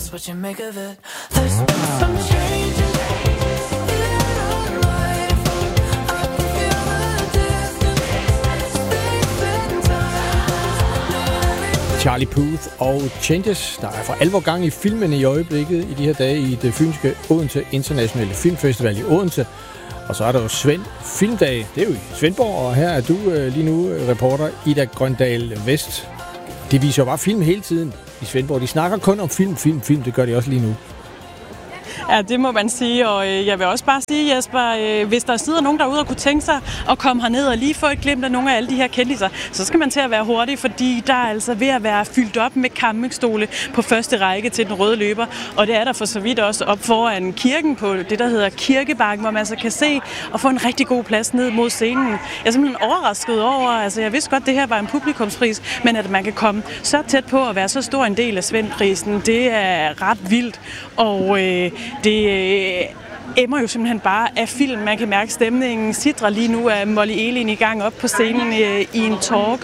it's what you make of it. There's been some changes in our life. I can feel the distance, space and time. Charlie Puth og Changes. Der er for alvor gang i filmene i øjeblikket i de her dage i det fynske Odense Internationale Filmfestival i Odense. Og så er der jo Svend Filmdag. Det er jo i Svendborg, og her er du lige nu reporter Ida Grøndal Vest. De viser jo bare film hele tiden i Svendborg. De snakker kun om film. Det gør de også lige nu. Ja, det må man sige, og jeg vil også bare sige, Jesper, hvis der sidder nogen derude og kunne tænke sig at komme herned og lige få et glimt af nogle af alle de her kendisser, så skal man til at være hurtig, fordi der er altså ved at være fyldt op med campingstole på første række til den røde løber, og det er der for så vidt også op foran kirken på det, der hedder Kirkebakken, hvor man så kan se og få en rigtig god plads ned mod scenen. Jeg er simpelthen overrasket over, altså jeg vidste godt, det her var en publikumspris, men at man kan komme så tæt på at være så stor en del af Svendprisen, det er ret vildt, og det emmer jo simpelthen bare af film. Man kan mærke stemningen. Sidra lige nu er Molly Elin i gang op på scenen i en talk.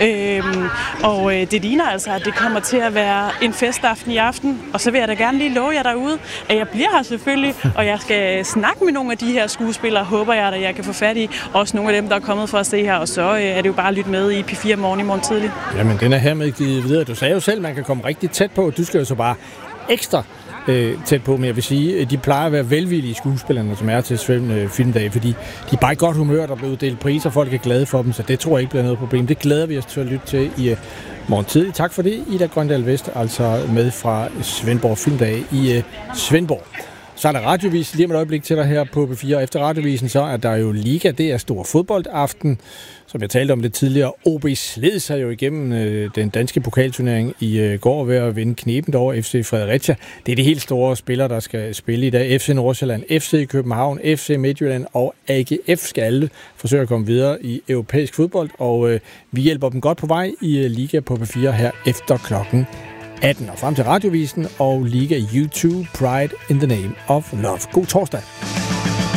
Og det ligner altså, at det kommer til at være en festaften i aften. Og så vil jeg da gerne lige love jer derude, at jeg bliver her selvfølgelig. Og jeg skal snakke med nogle af de her skuespillere, håber jeg, at jeg kan få fat i. Også nogle af dem, der er kommet for at se her. Og så er det jo bare at lytte med i P4 morgen i morgen tidlig. Jamen, den er hermed givet videre. Du sagde jo selv, at man kan komme rigtig tæt på. Du skal jo så bare ekstra tæt på, men jeg vil sige, de plejer at være velvillige skuespillerne, som er til Svend Filmdag, fordi de er bare i godt humør, der bliver uddelt priser, folk er glade for dem, så det tror jeg ikke bliver noget problem. Det glæder vi os til at lytte til i morgen tidlig. Tak for det, Ida Grøndal Vest, altså med fra Svendborg Filmdag i Svendborg. Så er der radiovis lige om et øjeblik til dig her på P4. Efter radiovisen så er der jo Liga, det er stor fodboldaften. Som jeg talte om lidt tidligere, OB sled sig jo igennem den danske pokalturnering i går ved at vinde knebent over FC Fredericia. Det er de helt store spillere, der skal spille i dag. FC Nordsjælland, FC København, FC Midtjylland og AGF skal alle forsøge at komme videre i europæisk fodbold. Og vi hjælper dem godt på vej i Liga på P4 her efter klokken 18. Og frem til radiovisen og Liga YouTube Pride in the Name of Love. God torsdag.